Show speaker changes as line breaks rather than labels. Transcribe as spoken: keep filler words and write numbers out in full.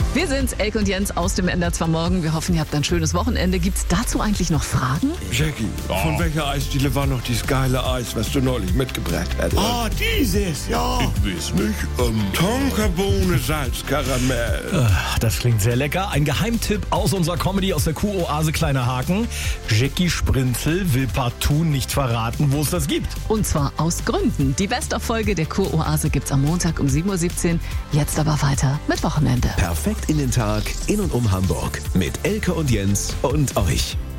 Wir sind's, Elke und Jens aus dem N D R zwei Morgen. Wir hoffen, ihr habt ein schönes Wochenende. Gibt's dazu eigentlich noch Fragen?
Jackie,
Ja.
von welcher Eisdiele war noch dieses geile Eis, was du neulich mitgebracht hast?
Ah, dieses, ja.
Ich weiß nicht. Ähm, Tonkabohne, Salz, Karamell.
Das klingt sehr lecker. Ein Geheimtipp aus unserer Comedy aus der Kuroase Kleiner Haken. Jackie Sprinzel will partout nicht verraten, wo es das gibt.
Und zwar aus Gründen. Die Best-of-Folge der Kuroase gibt's am Montag um sieben Uhr siebzehn. Jetzt aber weiter mit Wochenende.
Perfekt in den Tag, in und um Hamburg. Mit Elke und Jens und euch.